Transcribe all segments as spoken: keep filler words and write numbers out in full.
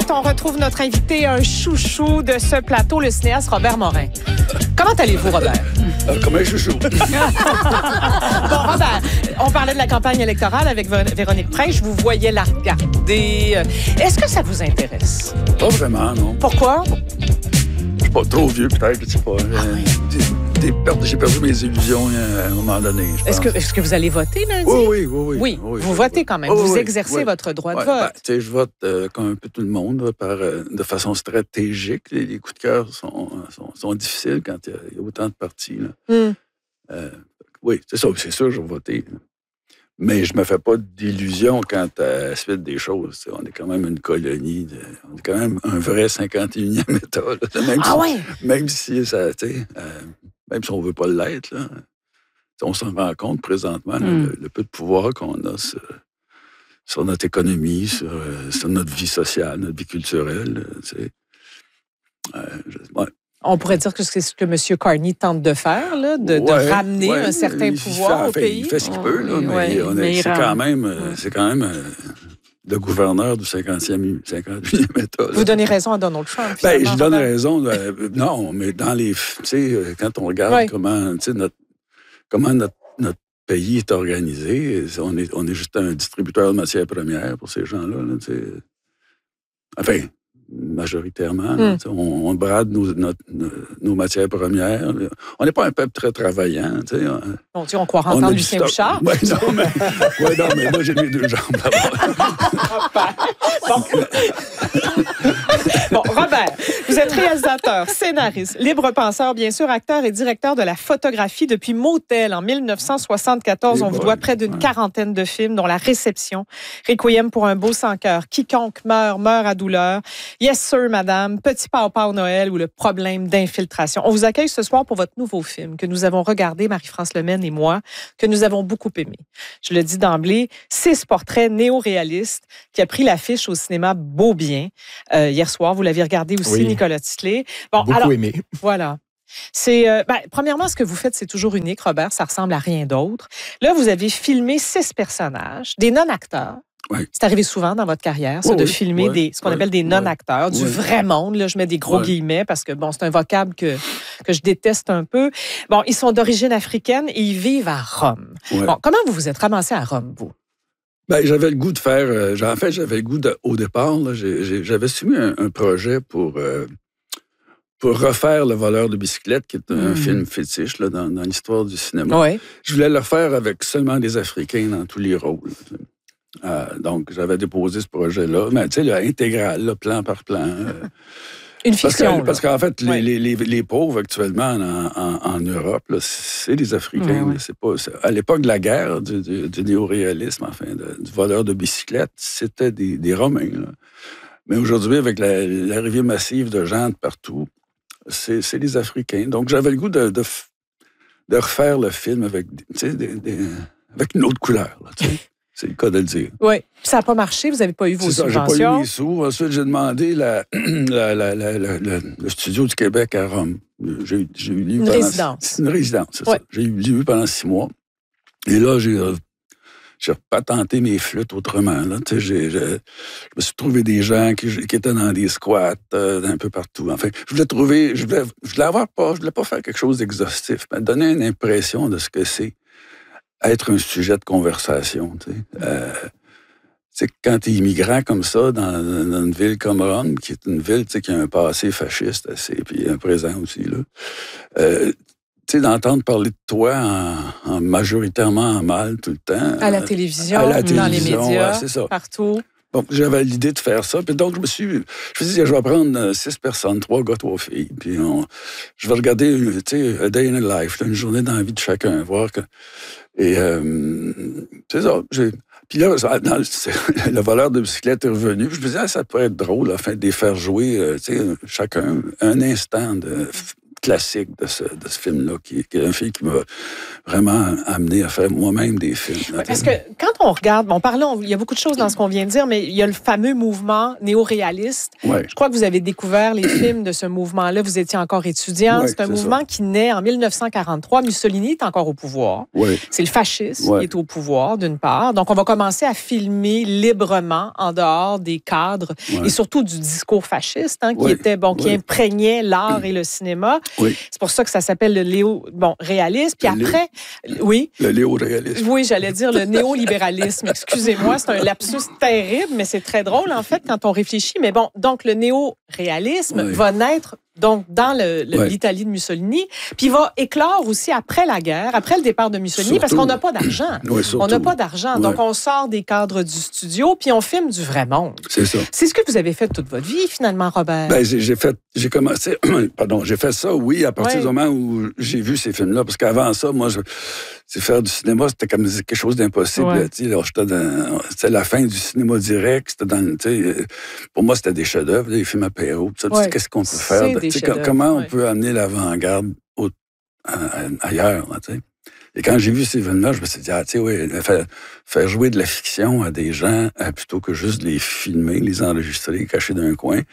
minutes, on retrouve notre invité, un chouchou de ce plateau, le cinéaste Robert Morin. Comment allez-vous, Robert? Euh, comme un chouchou. Bon, Robert, on parlait de la campagne électorale avec Véronique Prince. Je vous voyais la regarder. Est-ce que ça vous intéresse? Pas vraiment, non. Pourquoi? Je suis pas trop vieux, peut-être, je sais pas. Ah, oui. Des, des pertes, j'ai perdu mes illusions à un moment donné. Est-ce que, est-ce que vous allez voter lundi? Oui, oui, oui. Oui, oui, oui vous je, votez oui. quand même. Oh, vous oui, exercez oui. votre droit ouais, de vote. Ben, tu sais, je vote euh, comme un peu tout le monde, par, euh, de façon stratégique. Les, les coups de cœur sont, sont, sont difficiles quand il y, y a autant de partis. Là. Mm. Euh, oui, c'est ça, c'est sûr, je vais voter. Mais je me fais pas d'illusions quant à la suite des choses. T'sais. On est quand même une colonie, de, on est quand même un vrai cinquante et unième État. Là. Même ah si, ouais? Même si ça, tu sais, euh, même si on veut pas l'être, là, on s'en rend compte présentement, mm. le, le peu de pouvoir qu'on a sur, sur notre économie, sur, sur notre vie sociale, notre vie culturelle. Euh, je, ouais. On pourrait dire que c'est ce que M. Carney tente de faire, là, de, ouais, de ramener ouais, un certain il pouvoir fait, au enfin, pays. Il fait ce qu'il peut, là, oh, mais, ouais, on mais est, c'est, rend... quand même, ouais. c'est quand même euh, le gouverneur du cinquantième, cinquante et unième État. Là. Vous donnez raison à Donald Trump. Ben, je donne raison. Euh, non, mais dans les... Tu sais, quand on regarde ouais. comment, notre, comment notre, notre pays est organisé, on est, on est juste un distributeur de matières premières pour ces gens-là. Là, enfin... majoritairement. Mm. On, on brade nos, notre, nos, nos matières premières. On n'est pas un peuple très travaillant. Bon, tu on croit entendre Lucien Bouchard. Oui, non, mais, ouais, non, mais moi, j'ai mes deux jambes là-bas. bon. bon, Robert, vous êtes réalisateur, scénariste, libre penseur, bien sûr, acteur et directeur de la photographie depuis Motel en dix-neuf cent soixante-quatorze. Et on bon, vous doit près d'une ouais. quarantaine de films, dont La Réception, Requiem pour un beau sans cœur, Quiconque meurt, meurt à douleur, Yes Sir, Madame, Petit Papa au Noël ou Le problème d'infiltration. On vous accueille ce soir pour votre nouveau film que nous avons regardé, Marie-France Lemaine et moi, que nous avons beaucoup aimé. Je le dis d'emblée, six portraits néo-réalistes qui a pris l'affiche au cinéma Beaubien. Euh, hier soir, vous l'aviez regardé aussi, oui. Nicolas Tisley. Bon, beaucoup alors, aimé. Voilà. C'est, euh, ben, premièrement, ce que vous faites, c'est toujours unique, Robert. Ça ressemble à rien d'autre. Là, vous avez filmé six personnages, des non-acteurs. Oui. C'est arrivé souvent dans votre carrière, ça, oui, de filmer oui, des, ce qu'on oui, appelle des non-acteurs, oui. du vrai monde. Là, je mets des gros oui. guillemets parce que bon, c'est un vocable que, que je déteste un peu. Bon, ils sont d'origine africaine et ils vivent à Rome. Oui. Bon, comment vous vous êtes ramassé à Rome, vous? Ben, j'avais le goût de faire... Euh, en fait, j'avais le goût, de, au départ, là, j'ai, j'ai, j'avais soumis un, un projet pour... Euh, pour refaire Le voleur de bicyclette, qui est un mmh. film fétiche là, dans, dans l'histoire du cinéma. Oui. Je voulais le refaire avec seulement des Africains dans tous les rôles. Euh, donc, j'avais déposé ce projet-là. Mais tu sais, là, intégral, là, plan par plan. Euh, Une fiction. Parce, que, parce qu'en fait, ouais. les, les, les pauvres actuellement en, en, en Europe, là, c'est des Africains. Ouais, ouais. C'est pas, c'est, à l'époque de la guerre, du, du, du néo-réalisme, enfin, de, du voleur de bicyclette, c'était des, des Romains. Là. Mais aujourd'hui, avec la, l'arrivée massive de gens de partout, c'est, c'est des Africains. Donc, j'avais le goût de, de, de refaire le film avec, des, des, avec une autre couleur. Là, c'est le cas de le dire. Oui. Ça n'a pas marché, vous n'avez pas eu vos c'est ça, subventions. J'ai pas eu les sous. Ensuite, j'ai demandé la, la, la, la, la, la, le studio du Québec à Rome. J'ai, j'ai eu une pendant, résidence. C'est une résidence, c'est ouais. ça. J'ai eu pendant six mois. Et là, j'ai, j'ai patenté mes flûtes autrement. Là. J'ai, j'ai, je me suis trouvé des gens qui, qui étaient dans des squats euh, un peu partout. Enfin, je voulais trouver... Je voulais, je voulais avoir pas... Je voulais pas faire quelque chose d'exhaustif, mais donner une impression de ce que c'est être un sujet de conversation. Tu sais. Euh, tu sais, quand tu es immigrant comme ça, dans, dans une ville comme Rome, qui est une ville tu sais, qui a un passé fasciste assez, puis un présent aussi, là, euh, tu sais, d'entendre parler de toi en, en majoritairement en mal tout le temps. À la télévision, à la dans télévision, les médias, ouais, c'est ça. partout. Bon, j'avais l'idée de faire ça. Puis donc, je me suis... Je me suis dit, je vais prendre six personnes, trois gars, trois filles. Puis on, je vais regarder, tu sais, a day in a life, là, une journée dans la vie de chacun, voir que... Et euh, c'est ça. J'ai, puis là, dans le, le voleur de bicyclette est revenu. Puis je me disais, ah, ça pourrait être drôle, afin de les faire jouer, euh, tu sais, chacun, un instant de classique de ce, de ce film-là, qui, qui est un film qui m'a vraiment amené à faire moi-même des films. Oui, parce que quand on regarde, on parlait, on, il y a beaucoup de choses dans ce qu'on vient de dire, mais il y a le fameux mouvement néo-réaliste. Ouais. Je crois que vous avez découvert les films de ce mouvement-là. Vous étiez encore étudiant. Ouais, c'est un c'est mouvement ça. qui naît en mille neuf cent quarante-trois. Mussolini est encore au pouvoir. Ouais. C'est le fascisme Ouais. qui est au pouvoir, d'une part. Donc, on va commencer à filmer librement en dehors des cadres Ouais. et surtout du discours fasciste, hein, qui Ouais. était bon, qui Ouais. imprégnait l'art et le cinéma. Oui. C'est pour ça que ça s'appelle le léo, bon, réalisme. Puis Le après, oui. Le néo-réalisme. Oui, j'allais dire le néolibéralisme. Excusez-moi, c'est un lapsus terrible, mais c'est très drôle, en fait, quand on réfléchit. Mais bon, donc, le néo-réalisme Oui. va naître donc dans le, le- Oui. l'Italie de Mussolini, puis il va éclore aussi après la guerre, après le départ de Mussolini, Surtout. parce qu'on n'a pas d'argent. Oui, surtout. On n'a pas d'argent. Ouais. Donc, on sort des cadres du studio, puis on filme du vrai monde. C'est ça. C'est ce que vous avez fait toute votre vie, finalement, Robert. Ben, j'ai, j'ai fait, j'ai commencé, pardon, j'ai fait ça, oui, à partir Ouais. du moment où j'ai vu ces films-là, parce qu'avant ça, moi, je, c'est faire du cinéma, c'était comme quelque chose d'impossible. Ouais. là, tu sais, alors, j'étais dans, c'était la fin du cinéma direct, c'était dans, tu sais, pour moi, c'était des chefs-d'œuvre, des films apéro, tout ça, tu sais, Ouais. qu'est-ce qu'on peut C'est faire, de- des tu sais, chefs-d'œuvre, comment on ouais. peut amener l'avant-garde au- à- à- ailleurs, là, tu sais. Et quand j'ai vu ces films-là, je me suis dit, ah, tu sais, oui, faire, faire jouer de la fiction à des gens euh, plutôt que juste les filmer, les enregistrer, cacher dans un coin.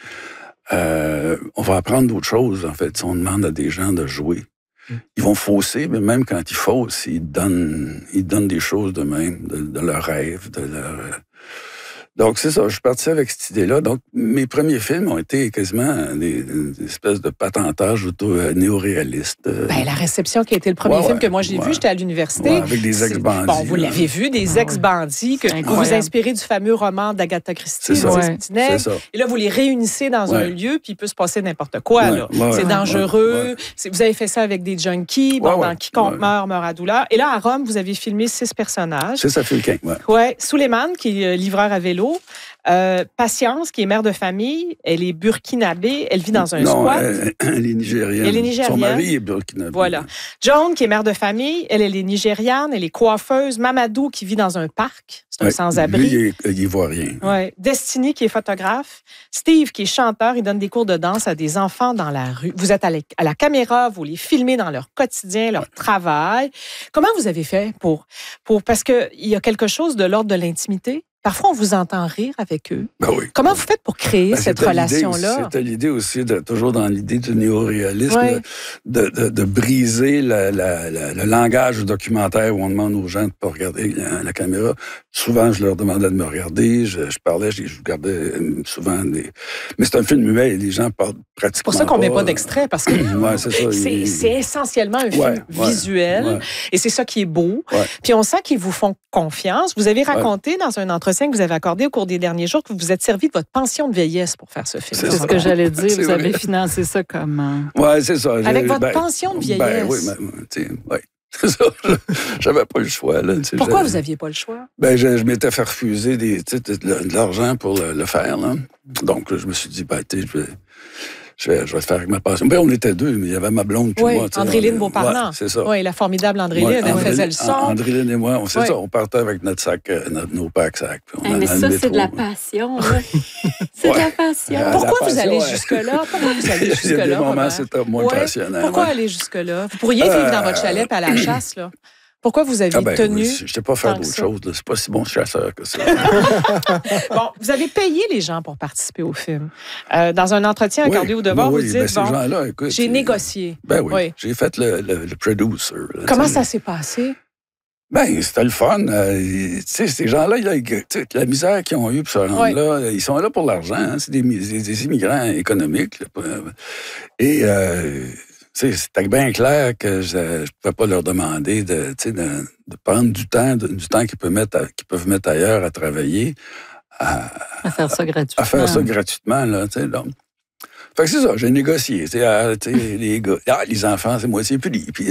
Euh, on va apprendre d'autres choses, en fait, si on demande à des gens de jouer. Mm. Ils vont fausser, mais même quand ils faussent, ils donnent, ils donnent des choses d'eux-mêmes, de, de leurs rêves, de leur... euh... Donc, c'est ça, je suis parti avec cette idée-là. Donc, mes premiers films ont été quasiment des, des espèces de patentage auto-néo-réalistes. Ben, la réception qui a été le premier Ouais, film ouais, que moi j'ai ouais. vu, j'étais à l'université. Ouais, avec des C'est- ex-bandits. Bon, vous l'avez vu, des ex-bandits, que vous vous incroyable. inspirez du fameux roman d'Agatha Christie, C'est ça. Les Ouais. Espinègres. C'est ça. Et là, vous les réunissez dans un Ouais. lieu, puis il peut se passer n'importe quoi. Ouais, là. ouais, c'est ouais, dangereux. ouais. C'est- Vous avez fait ça avec des junkies. Bon, Ouais, ouais, dans Quiconque ouais. meurt, meurt à douleur. Et là, à Rome, vous avez filmé six personnages. C'est ça, Fulquin, ouais. Ouais, Souleymane, qui est euh, livreur à vélo. Euh, Patience, qui est mère de famille. Elle est burkinabé. Elle vit dans un non, squat. elle, elle est nigérienne. Elle est nigérienne. Son mari est burkinabé. Voilà. Joan, qui est mère de famille, elle, elle est nigériane, elle est coiffeuse. Mamadou, qui vit dans un parc, c'est un Ouais, sans-abri. Lui, il est, il est ivoirien. Ouais. Destiny, qui est photographe. Steve, qui est chanteur, il donne des cours de danse à des enfants dans la rue. Vous êtes à la, à la caméra, vous les filmez dans leur quotidien, leur travail. Comment vous avez fait pour... pour parce qu'il y a quelque chose de l'ordre de l'intimité. Parfois, on vous entend rire avec eux. Ben oui. Comment vous faites pour créer Ben, cette c'était l'idée relation-là? aussi- C'était l'idée aussi, de, toujours dans l'idée du néo-réalisme, Ouais. de, de, de briser la, la, la, le langage du documentaire où on demande aux gens de ne pas regarder la, la caméra. Souvent, je leur demandais de me regarder, je, je parlais, je, je regardais euh, souvent des... Mais c'est un film muet et les gens parlent pratiquement C'est pour ça qu'on ne met pas euh, d'extrait, parce que Ouais, c'est ça. c'est, Il- c'est essentiellement un film Ouais, ouais, visuel. ouais. Et c'est ça qui est beau. Ouais. Puis on sent qu'ils vous font confiance. Vous avez raconté dans un entretien que vous avez accordé au cours des derniers jours que vous vous êtes servi de votre pension de vieillesse pour faire ce film. C'est C'est ça. ce que j'allais dire. C'est Vous vrai. avez financé ça comment? Ouais, c'est ça. Avec J'ai- votre ben, pension de vieillesse. Ben oui, ben, tu sais, ouais. C'est ça. J'avais pas le choix, là. tu sais, Pourquoi j'avais- vous n'aviez pas le choix? Ben, je, je m'étais fait refuser des, tu sais, de, de l'argent pour le, le faire, là. Donc, je me suis dit, ben, tu sais, je vais, je vais, je vais le faire avec ma passion. Ben, on était deux, mais il y avait ma blonde puis Oui, moi. tu sais, Andréline on- Beauparlant. Ouais, c'est ça. Oui, la formidable Andréline, Ouais, elle Andréline- faisait le son. Andréline et moi, on, c'est Ouais. ça, on partait avec notre sac, euh, notre, nos packs sacs. puis on Hey, mais allait ça, dans le c'est de la métro. passion, là. C'est de Ouais. la passion. Euh, Pourquoi la vous passion, allez ouais. jusque-là? Pourquoi vous allez Il y a jusque-là? des moments, Robert? c'était moins Ouais. passionnant. Pourquoi ouais. aller jusque-là? Vous pourriez vivre dans votre chalet puis aller à la chasse, là. Pourquoi vous avez Ah ben, tenu? oui, je ne sais pas faire tant que d'autre ça? chose. là. C'est pas si bon chasseur que ça. Bon, vous avez payé les gens pour participer au film. Euh, dans un entretien accordé Oui, au devoir, ben vous oui, dites, ben, ces bon, gens-là, écoute, j'ai euh, négocié. Ben oui, Oui. j'ai fait le, le, le producer. là, Comment tu sais. ça s'est passé? Ben, c'était le fun. Euh, tu sais, ces gens-là, là, ils- tu sais, la misère qu'ils ont eue pour se rendre Ouais. là, ils sont là pour l'argent. hein. C'est des, des, des immigrants économiques. Là, pas- et euh, tu sais, c'était bien clair que je ne pouvais pas leur demander de, tu sais, de, de prendre du temps, de- du temps qu'ils peuvent, mettre à- qu'ils peuvent mettre ailleurs à travailler, à, À faire ça gratuitement. à faire ça gratuitement. Là, tu sais, donc. Fait que c'est ça, j'ai négocié. Tu sais, ah, tu sais, les gars, ah, les enfants, c'est moitié pris. Puis,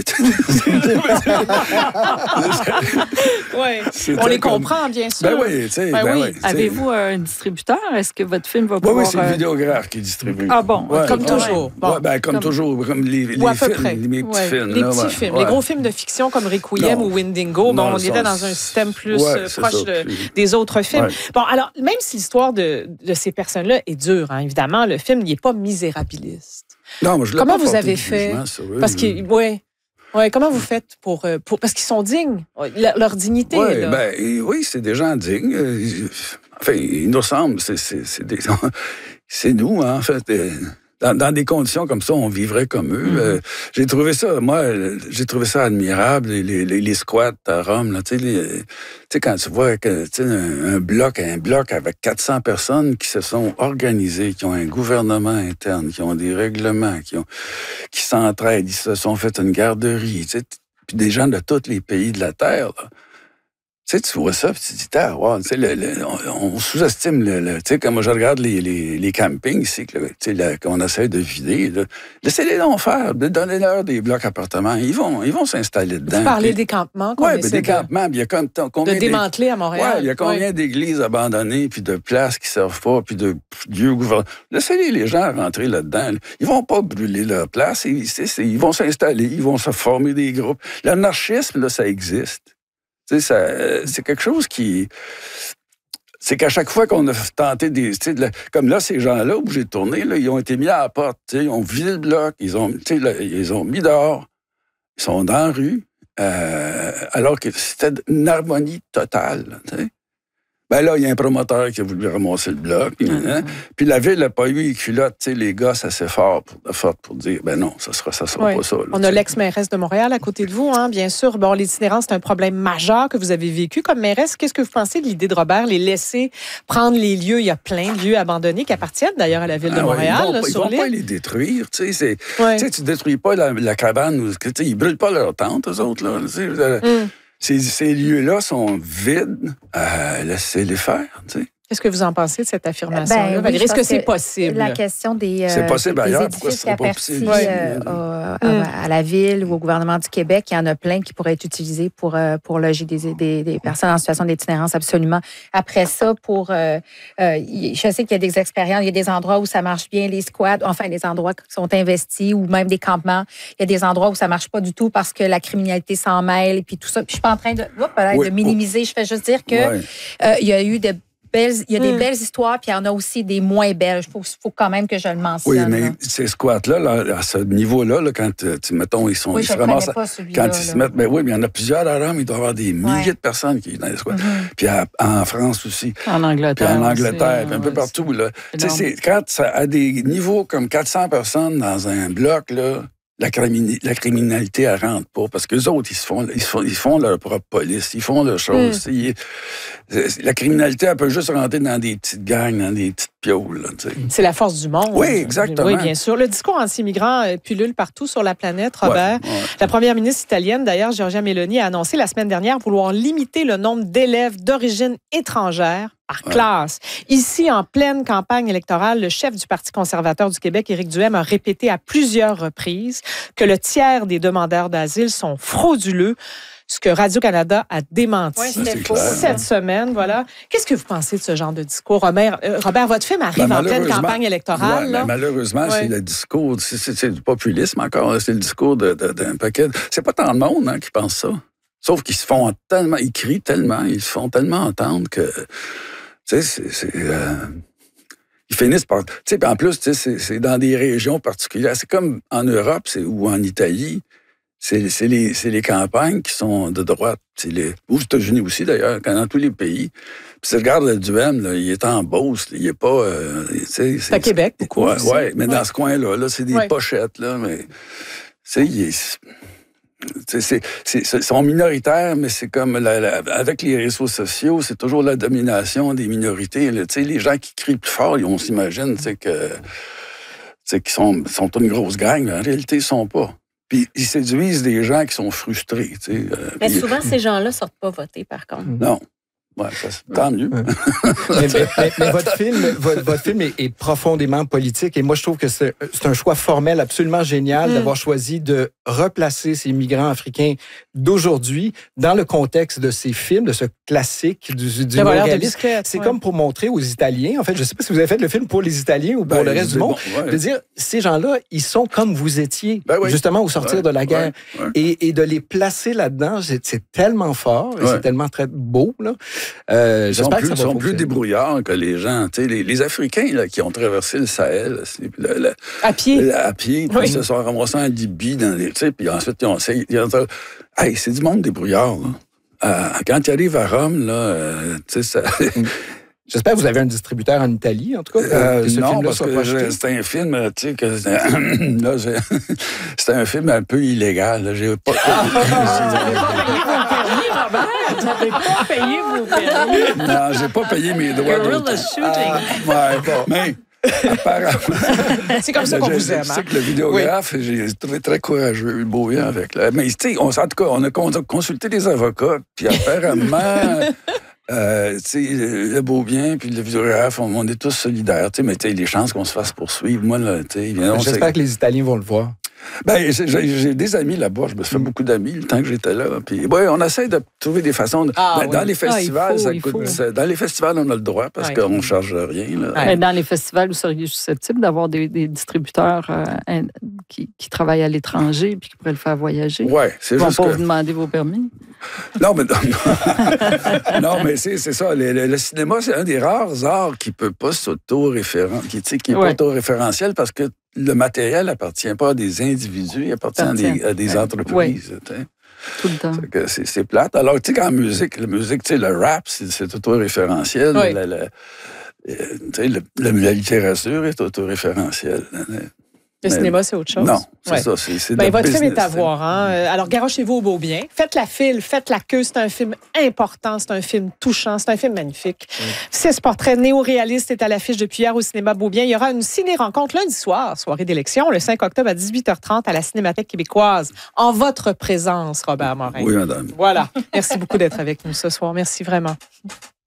Oui. C'était On les comme- comprend, bien sûr. Ben oui, tu sais. Ben ben oui. oui, tu sais. Avez-vous un distributeur? Est-ce que votre film va Oui, pouvoir... oui, c'est le euh, vidéographe qui distribue. Ah bon, Ouais, comme ouais. toujours. Bon. Ouais, ben, comme, Comme- toujours, comme les, les Ou à peu films, près. les, mes petits Ouais. films. Les là, petits ouais, films. ouais. Les gros films de fiction comme Requiem Non. ou Windigo, bon, Non, on ça, était dans un système plus ouais, euh, c'est proche ça, de- puis- des autres films. Ouais. Bon, alors, même si l'histoire de, de ces personnes-là est dure, hein, évidemment, le film n'est pas misérabiliste. Non, moi, je l'ai Comment pas vous porté avez de fait? jugement sur eux, Parce là. que, ouais. Ouais, comment vous faites pour, euh, pour parce qu'ils sont dignes, leur, leur dignité. Ouais, là. ben, et oui, c'est des gens dignes. Euh, ils- Enfin, ils nous ressemblent. C'est, c'est, c'est, des- c'est nous, hein, en fait. Euh, Dans, dans des conditions comme ça, on vivrait comme eux. Mm-hmm. Euh, j'ai trouvé ça, moi, euh, j'ai trouvé ça admirable, les, les, les, les squats à Rome. Là, tu sais, les- tu sais, quand tu vois que, tu sais, un, un bloc, un bloc avec quatre cents personnes qui se sont organisées, qui ont un gouvernement interne, qui ont des règlements, qui ont, qui s'entraident, ils se sont fait une garderie, tu sais, puis des gens de tous les pays de la Terre, là. Tu sais, tu vois ça, puis tu te dis, ah, wow, tu sais, le, le, on, on sous-estime le, le tu sais, quand moi je regarde les, les, les campings ici, que, tu sais, là, qu'on essaie de vider, là, laissez-les donc faire, donnez-leur des blocs appartements, ils vont, ils vont s'installer dedans. Vous parlez puis, des campements qu'on ouais, ben, essaie des de, campements, puis il y a comme, combien de démanteler à Montréal. Ouais, il y a combien Ouais. d'églises abandonnées, puis de places qui servent pas, puis de lieux gouvernementaux. Laissez-les les gens rentrer là-dedans. Là. Ils vont pas brûler leur place, ils, c'est, c'est, ils vont s'installer, ils vont se former des groupes. L'anarchisme, là, ça existe. Tu sais, ça, c'est quelque chose qui... C'est qu'à chaque fois qu'on a tenté des... Tu sais, de la- comme là, ces gens-là, où j'ai tourné, là, ils ont été mis à la porte. Tu sais, ils ont vidé le bloc, ils ont, tu sais, là, ils ont mis dehors, ils sont dans la rue, euh, alors que c'était une harmonie totale. Tu sais. Ben là, il y a un promoteur qui a voulu ramasser le bloc. Puis, hein, puis la ville n'a pas eu les culottes, tu sais, les gosses assez forts pour, fort pour dire, ben non, ça sera, ça sera Ouais. pas ça. Là, On tu a sais. l'ex-mairesse de Montréal à côté de vous, hein, bien sûr. Bon, l'itinérance, c'est un problème majeur que vous avez vécu comme mairesse. Qu'est-ce que vous pensez de l'idée de Robert, les laisser prendre les lieux? Il y a plein de lieux abandonnés qui appartiennent d'ailleurs à la ville de Ah ouais, Montréal, ils vont, là, pas- ils sur vont pas l'île. les détruire, tu sais. C'est, Ouais. tu sais, tu détruis pas la, la cabane, ou, tu sais, ils brûlent pas leur tente, eux autres, là. Tu sais, euh, Mm. ces, ces lieux-là sont vides, euh, laissez-les faire, tu sais. Qu'est-ce que vous en pensez de cette affirmation-là, Ben oui, Valérie? je Est-ce que pense c'est que possible? La question des, euh, C'est possible des ailleurs, pourquoi ce édifices serait pas appartis possible? euh, à, à- à la ville ou au gouvernement du Québec, il y en a plein qui pourraient être utilisés pour, euh, pour loger des, des, des personnes en situation d'itinérance, absolument. Après ça, pour, euh, euh, y- je sais qu'il y a des expériences, il y a des endroits où ça marche bien, les squats, enfin des endroits qui sont investis ou même des campements. Il y a des endroits où ça marche pas du tout parce que la criminalité s'en mêle et puis tout ça. Puis je suis pas en train de, oups, peut-être Oui. de minimiser, je fais juste dire que Ouais. euh, il y a eu de belles, il y a des Mm. belles histoires, puis il y en a aussi des moins belles. Il faut, faut quand même que je le mentionne. Oui, mais là. ces squats-là, là, à ce niveau-là, là, quand, euh, tu, mettons, ils sont... Oui, ils je se ne connais ramassent- pas celui-là. Quand ils se là. mettent... Ben oui, mais il y en a plusieurs à Rome, il doit y avoir des milliers Ouais. de personnes qui vivent dans les squats. Mhm. Puis à- en France aussi. En Puis Angleterre. en aussi, Angleterre, puis un peu ouais, partout. Là. c'est Tu sais, énorme. c'est- quand ça a des niveaux comme quatre cents personnes dans un bloc, là, la, crimini- la criminalité, elle rentre pas. Parce qu'eux autres, ils, se font, ils, se font, ils font leur propre police, ils font leurs choses. Mm. Ils- la criminalité, elle peut juste rentrer dans des petites gangs, dans des petites piaules. Là, tu sais. C'est la force du monde. Oui, exactement. Oui, bien sûr. Le discours anti-migrants euh, pullule partout sur la planète, Robert. Ouais, ouais. La première ministre italienne, d'ailleurs, Giorgia Meloni, a annoncé la semaine dernière vouloir limiter le nombre d'élèves d'origine étrangère par Ouais. classe. Ici, en pleine campagne électorale, le chef du Parti conservateur du Québec, Éric Duhaime, a répété à plusieurs reprises que le tiers des demandeurs d'asile sont frauduleux, ce que Radio-Canada a démenti Oui, c'était c'est faux. clair. cette semaine. Voilà. Qu'est-ce que vous pensez de ce genre de discours, Robert? Euh, Robert, votre film arrive Ben, en pleine malheureusement- campagne électorale. Ouais, là. ben, malheureusement, Ouais. c'est le discours, c'est, c'est- c'est du populisme encore, c'est le discours de- de- d'un paquet. de- C'est pas tant de monde hein, qui pense ça. Sauf qu'ils se font tellement, ils crient tellement, ils se font tellement entendre que, tu sais, c'est... c'est, euh, ils finissent par... Tu sais, puis en plus, tu sais, c'est, c'est dans des régions particulières. C'est comme en Europe c'est, ou en Italie. C'est, c'est, les, c'est les campagnes qui sont de droite. C'est les, aux États-Unis aussi, d'ailleurs, quand dans tous les pays. Puis si tu regardes le Duhaime, là, il est en Beauce. Là, il n'est pas... Euh, tu sais, C'est à Québec, beaucoup Ouais, aussi. ouais, mais Ouais. dans ce coin-là, là, c'est des Ouais. pochettes, là, mais... Tu sais, il est... C'est, c'est, c'est, c'est- ils sont minoritaires, mais c'est comme la, la- avec les réseaux sociaux, c'est toujours la domination des minorités. Là. Tu sais, les gens qui crient plus fort, on s'imagine tu sais, que, tu sais, qu'ils sont, sont une grosse gang, mais en réalité, ils ne sont pas. Puis ils séduisent des gens qui sont frustrés. Tu sais, euh, Mais puis- souvent, ces gens-là ne sortent pas voter, par contre. Non. Ouais, ça, c'est- tant mieux. mais, mais- mais- mais votre film, votre, votre film est, est profondément politique et moi je trouve que c'est, c'est un choix formel absolument génial Mm. d'avoir choisi de replacer ces migrants africains d'aujourd'hui dans le contexte de ces films, de ce classique du, du Le voleur de réalisme. biscuits, C'est ouais. comme pour montrer aux Italiens, en fait, je ne sais pas si vous avez fait le film pour les Italiens ou pour Ben, le reste c'est du monde, bon, ouais. de dire ces gens-là, ils sont comme vous étiez, Ben oui. justement au sortir Ouais, de la guerre. ouais, ouais. Et, et de les placer là-dedans, c'est, c'est tellement fort, et Ouais. c'est tellement très beau. Là. Euh, Ils sont j'espère plus, que ça va sont plus fonctionner. débrouillards que les gens. Tu sais, les, les Africains là, qui ont traversé le Sahel, c'est- le- le- À pied. le- à pied, puis Oui. ils se sont ramassés en Libye, dans les, tu sais, puis ensuite, ils ont essayé. ils ont- Hey, c'est du monde débrouillard. Là. Euh, quand tu arrives à Rome, là, euh, tu sais, ça... J'espère que vous avez un distributeur en Italie, en tout cas. Euh, que ce non, film-là parce soit que projeté. je- c'était un film, euh, tu sais, que là, j'ai- c'était un film un peu illégal. Là. J'ai pas. Vous n'avez pas payé vos permis. Non, j'ai pas payé mes droits. Guerrilla d'auteur. shooting. Ouais, bon, mais apparemment. C'est comme ça qu'on Je- vous je aime. sais hein? que le vidéographe, j'ai trouvé très courageux, beau bien avec. Là. Mais tu sais, on, en tout cas, on a con- consulté des avocats, puis apparemment. Euh, tu sais, le Beaubien puis le vidéographe, on, on est tous solidaires, tu sais, mais tu sais, les chances qu'on se fasse poursuivre, moi, là, tu sais, évidemment, J'espère c'est- que les Italiens vont le voir. Ben, j'ai j'ai des amis là-bas, je me suis fait beaucoup d'amis le temps que j'étais là, puis ouais, on essaie de trouver des façons, de, Ah, ben, oui. dans les festivals, Ah, il faut, ça il coûte, faut. ça- dans les festivals, on a le droit, parce Ouais. qu'on ne charge rien, là. Ouais. Mais dans les festivals, vous seriez susceptible d'avoir des, des distributeurs euh, in- qui, qui travaillent à l'étranger puis qui pourraient le faire voyager? Ouais, c'est Ils ne vont juste pas que... vous demander vos permis? Non, mais, non, non, mais c'est c'est ça. Le, le- le cinéma, c'est un des rares arts qui ne peut pas s'auto-référent, qui n'est qui est Ouais. pas auto-référentiel parce que le matériel n'appartient pas à des individus, il appartient à des, à des entreprises. tu sais. Tout le temps. Fait que C'est c'est plate. Alors, tu sais, qu'en musique, la musique, tu sais, le rap, c'est c'est auto-référentiel. Oui. Le- le- euh, tu sais, le- la, la littérature est auto-référentielle. Le Mais- cinéma, c'est autre chose. Non, c'est Ouais. ça. C'est c'est Ben, de votre film business, est à tu sais. voir. Hein? Euh, Alors, garochez-vous au beau bien. Faites la file, faites la queue. C'est un film important, c'est un film touchant, c'est un film magnifique. Six portraits néo-réalistes est à l'affiche depuis hier au cinéma Beaubien. Il y aura une ciné-rencontre lundi soir, soirée d'élection, le cinq octobre à dix-huit heures trente à la Cinémathèque québécoise. En votre présence, Robert Morin. Oui, madame. Voilà. Merci beaucoup d'être avec nous ce soir. Merci vraiment.